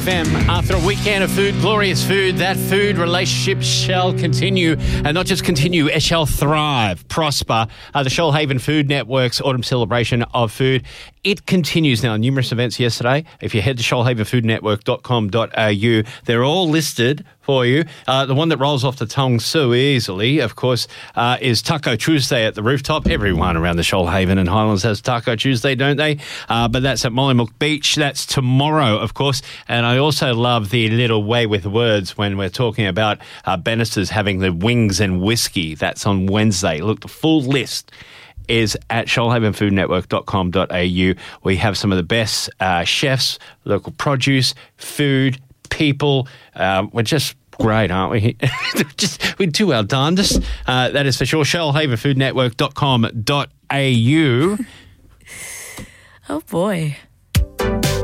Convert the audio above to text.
FM. After a weekend of food, glorious food, that food relationship shall continue, and not just continue, it shall thrive, prosper. The Shoalhaven Food Network's autumn celebration of food, it continues now. Numerous events yesterday. If you head to shoalhavenfoodnetwork.com.au, they're all listed for you. The one that rolls off the tongue so easily, of course, is Taco Tuesday at the rooftop. Everyone around the Shoalhaven and Highlands has Taco Tuesday, don't they? But that's at Mollymook Beach. That's tomorrow, of course. And I also love the little way with words when we're talking about Bannister's having the wings and whiskey. That's on Wednesday. Look, the full list is at shoalhavenfoodnetwork.com.au. We have some of the best chefs, local produce, food, people. We're just great, aren't we? We do our darndest. That is for sure. shoalhavenfoodnetwork.com.au. Oh, boy.